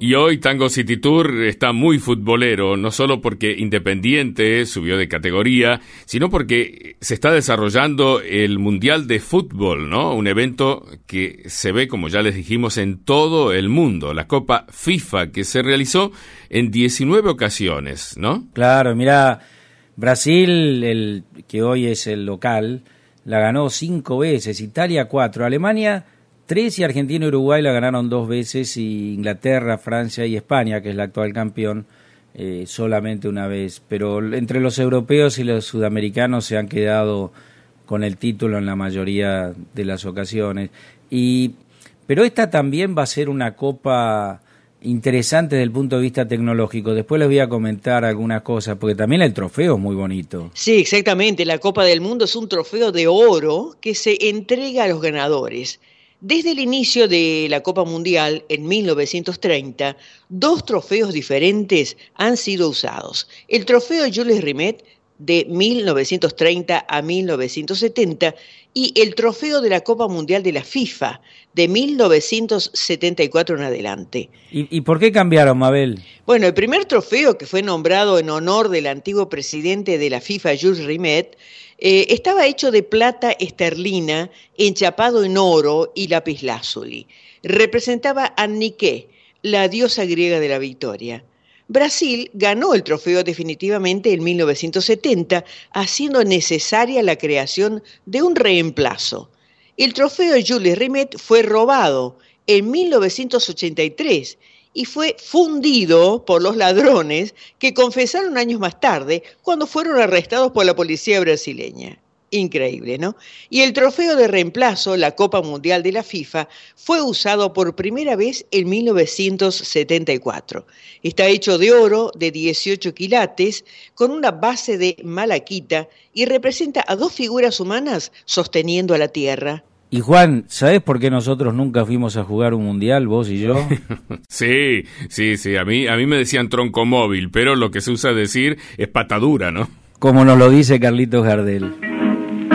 Y hoy Tango City Tour está muy futbolero, no solo porque Independiente subió de categoría, sino porque se está desarrollando el Mundial de Fútbol, ¿no? Un evento que se ve, como ya les dijimos, en todo el mundo, la Copa FIFA, que se realizó en 19 ocasiones, ¿no? Claro, mirá, Brasil, el que hoy es el local, la ganó 5 veces, Italia 4, Alemania 3 y Argentina y Uruguay la ganaron 2 veces, y Inglaterra, Francia y España, que es la actual campeón, solamente una vez. Pero entre los europeos y los sudamericanos se han quedado con el título en la mayoría de las ocasiones. Pero esta también va a ser una copa interesante desde el punto de vista tecnológico. Después les voy a comentar algunas cosas, porque también el trofeo es muy bonito. Sí, exactamente. La Copa del Mundo es un trofeo de oro que se entrega a los ganadores. Desde el inicio de la Copa Mundial, en 1930, 2 trofeos diferentes han sido usados. El trofeo Jules Rimet, de 1930 a 1970, y el trofeo de la Copa Mundial de la FIFA, de 1974 en adelante. ¿Y por qué cambiaron, Mabel? Bueno, el primer trofeo, que fue nombrado en honor del antiguo presidente de la FIFA, Jules Rimet, estaba hecho de plata esterlina, enchapado en oro y lapislázuli. Representaba a Nike, la diosa griega de la victoria. Brasil ganó el trofeo definitivamente en 1970, haciendo necesaria la creación de un reemplazo. El trofeo Jules Rimet fue robado en 1983 y fue fundido por los ladrones, que confesaron años más tarde cuando fueron arrestados por la policía brasileña. Increíble, ¿no? Y el trofeo de reemplazo, la Copa Mundial de la FIFA, fue usado por primera vez en 1974. Está hecho de oro de 18 quilates, con una base de malaquita, y representa a 2 figuras humanas sosteniendo a la tierra. Y Juan, ¿sabés por qué nosotros nunca fuimos a jugar un mundial, vos y yo? Sí, a mí me decían tronco móvil, pero lo que se usa decir es patadura, ¿no? Como nos lo dice Carlitos Gardel.